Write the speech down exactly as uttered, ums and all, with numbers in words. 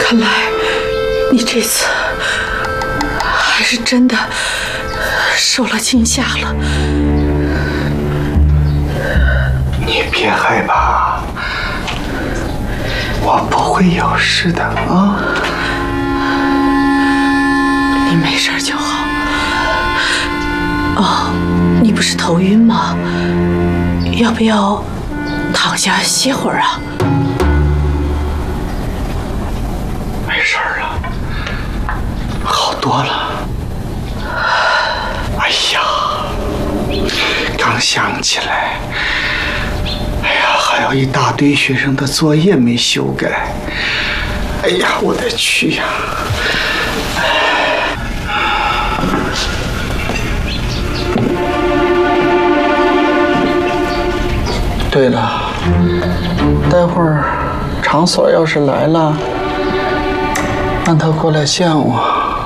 看来你这次还是真的受了惊吓了。 你别害怕，我不会有事的啊。 你没事就好。哦，你不是头晕吗？要不要躺下歇会儿啊？ 没事儿了，好多了。哎呀，刚想起来，哎呀，还有一大堆学生的作业没修改。哎呀，我的去呀！对了，待会儿场所要是来了，让他过来见我。